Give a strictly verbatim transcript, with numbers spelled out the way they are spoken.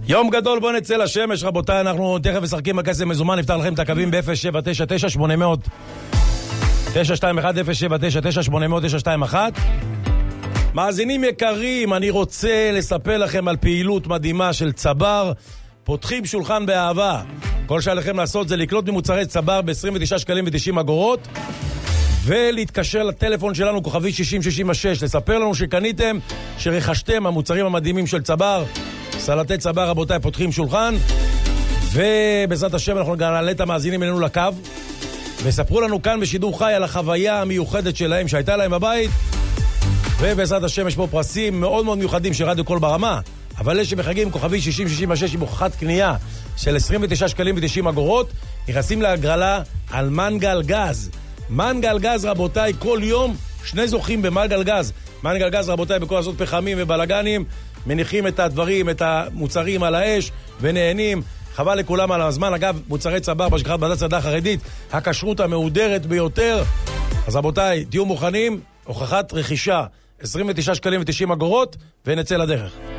יום גדול, בוא נצא לשמש, רבותיי, אנחנו תכף משחקים בכסף מזומן, נפתח לכם את הקווים ב-אפס שבע תשע תשע שמונה אפס אפס תשע שתיים אחת אפס שבע תשע תשע שמונה אפס אפס תשע שתיים אחת. מאזינים יקרים, אני רוצה לספר לכם על פעילות מדהימה של צבר, פותחים שולחן באהבה. כל שעליכם לעשות זה לקנות ממוצרי צבר ב-עשרים ותשעה שקלים ו-תשעים אגורות, ולהתקשר לטלפון שלנו כוכבי שישים שישים ושש, לספר לנו שקניתם, שרכשתם המוצרים המדהימים של צבר. סלטי צבר, רבותיי, פותחים שולחן, ובעזרת השם אנחנו גם נעלה את המאזינים אלינו לקו, וספרו לנו כאן בשידור חי על החוויה המיוחדת שלהם שהייתה להם בבית, ובעזרת השם יש פה פרסים מאוד מאוד מיוחדים של רדיו קול ברמה, אבל אלה שבחגים כוכבי שישים שישים ושש עם הוכחת קנייה של עשרים ותשעה שקלים ו-תשעים אגורות, נכנסים להגרלה על מנגל גז. מנגל גז, רבותיי, כל יום שני זוכים במנגל גז. מנגל גז, רבותיי, בכל לעשות פחמים ובלגנים, מניחים את הדברים, את המוצרים על האש ונהנים. חבל לכולם על הזמן. אגב, מוצרי צבר בשגחת בדת צדה חרדית, הכשרות המהודרת ביותר. אז רבותיי, תהיו מוכנים, הוכחת רכישה עשרים ותשעה שקלים ו-תשעים אגורות, ונצא לדרך.